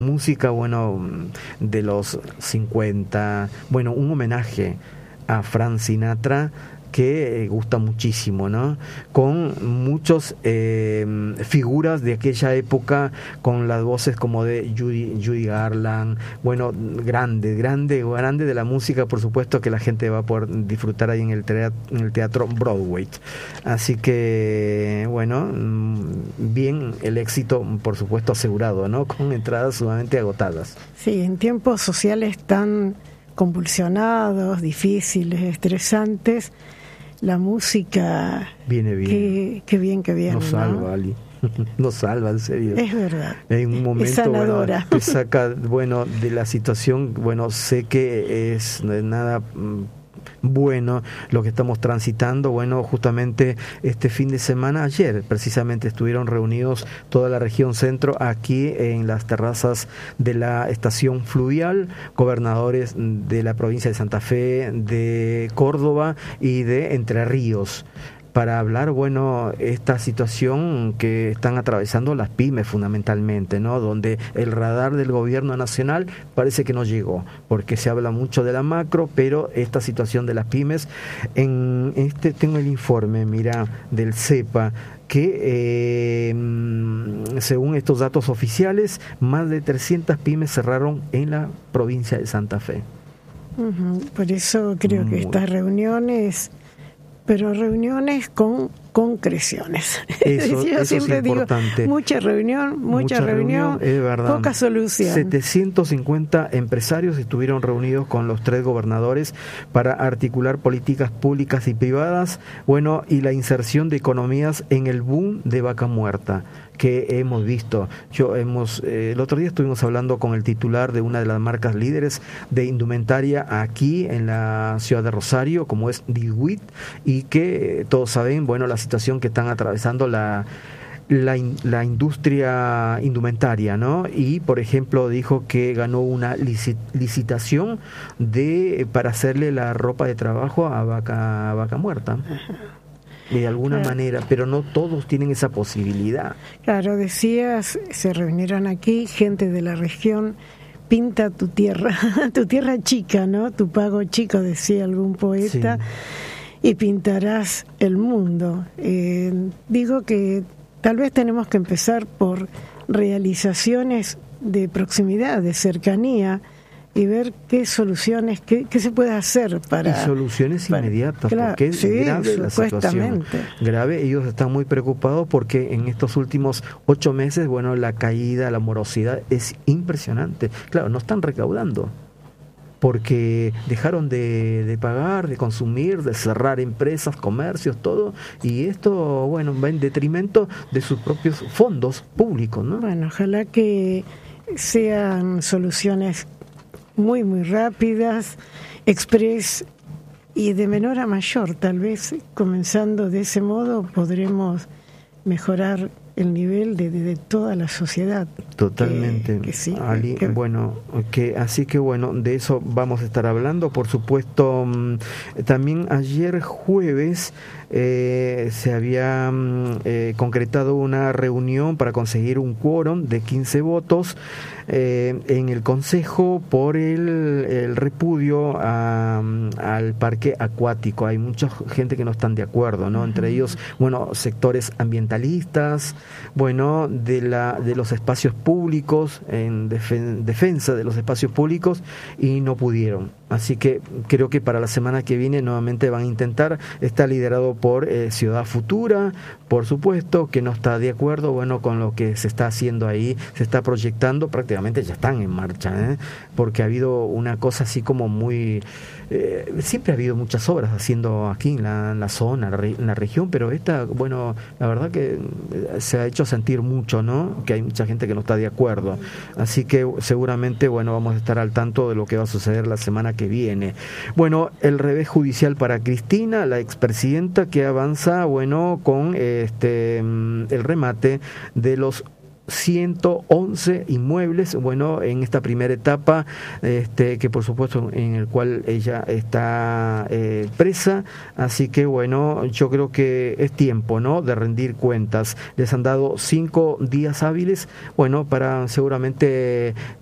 música, bueno, de los 50, bueno, un homenaje a Frank Sinatra que gusta muchísimo, ¿no? Con muchos figuras de aquella época, con las voces como de Judy Garland, bueno, grande de la música, por supuesto, que la gente va a poder disfrutar ahí en el teatro Broadway. Así que, bueno, bien el éxito, por supuesto, asegurado, ¿no? Con entradas sumamente agotadas. Sí, en tiempos sociales tan convulsionados, difíciles, estresantes, la música viene bien. Qué bien. Nos salva, ¿no? Ali. Nos salva, en serio. Es verdad. En un momento, es sanadora. Bueno, te saca, bueno, de la situación, bueno, sé que es nada bueno lo que estamos transitando. Bueno, justamente este fin de semana, ayer precisamente, estuvieron reunidos toda la región centro aquí en las terrazas de la estación fluvial, gobernadores de la provincia de Santa Fe, de Córdoba y de Entre Ríos, para hablar, bueno, esta situación que están atravesando las pymes fundamentalmente, ¿no? Donde el radar del gobierno nacional parece que no llegó, porque se habla mucho de la macro, pero esta situación de las pymes, tengo el informe, mira, del CEPA, que según estos datos oficiales, más de 300 pymes cerraron en la provincia de Santa Fe. Por eso creo que estas reuniones, pero reuniones con concreciones. Eso siempre es importante. Digo, mucha reunión, es verdad. Poca solución. 750 empresarios estuvieron reunidos con los 3 gobernadores para articular políticas públicas y privadas, bueno, y la inserción de economías en el boom de vaca muerta que hemos visto. El otro día estuvimos hablando con el titular de una de las marcas líderes de indumentaria aquí en la ciudad de Rosario, como es DeWitt, y que todos saben, bueno, la situación que están atravesando la industria indumentaria, ¿no? Y, por ejemplo, dijo que ganó una licitación para hacerle la ropa de trabajo a vaca muerta. De alguna manera, pero no todos tienen esa posibilidad. Claro, decías, se reunieron aquí gente de la región, pinta tu tierra chica, ¿no? Tu pago chico, decía algún poeta, sí. Y pintarás el mundo. Digo que tal vez tenemos que empezar por realizaciones de proximidad, de cercanía, y ver qué soluciones, qué se puede hacer para... Y soluciones inmediatas, claro, porque es grave la situación. Grave, ellos están muy preocupados porque en estos últimos 8 meses, bueno, la caída, la morosidad es impresionante. Claro, no están recaudando, porque dejaron de pagar, de consumir, de cerrar empresas, comercios, todo, y esto, bueno, va en detrimento de sus propios fondos públicos, ¿no? Bueno, ojalá que sean soluciones muy rápidas, express y de menor a mayor. Tal vez comenzando de ese modo podremos mejorar el nivel de toda la sociedad. Totalmente, que sí, Ali. Bueno, así que bueno, de eso vamos a estar hablando. Por supuesto, también ayer jueves se había concretado una reunión para conseguir un quórum de 15 votos en el Consejo por el repudio al parque acuático. Hay mucha gente que no están de acuerdo, ¿no? Entre ellos, bueno, sectores ambientalistas, bueno, de los espacios públicos, en defensa de los espacios públicos, y no pudieron. Así que creo que para la semana que viene nuevamente van a intentar. Está liderado por Ciudad Futura, por supuesto, que no está de acuerdo, bueno, con lo que se está haciendo ahí, se está proyectando, prácticamente ya están en marcha, porque ha habido una cosa así como muy... siempre ha habido muchas obras haciendo aquí en la zona, en la región, pero esta, bueno, la verdad que se ha hecho sentir mucho, ¿no? Que hay mucha gente que no está de acuerdo. Así que seguramente, bueno, vamos a estar al tanto de lo que va a suceder la semana que viene. Bueno, el revés judicial para Cristina, la expresidenta, que avanza, bueno, con el remate de los 111 inmuebles, bueno, en esta primera etapa, que por supuesto en el cual ella está presa, así que bueno, yo creo que es tiempo, ¿no?, de rendir cuentas. Les han dado 5 días hábiles, bueno, para seguramente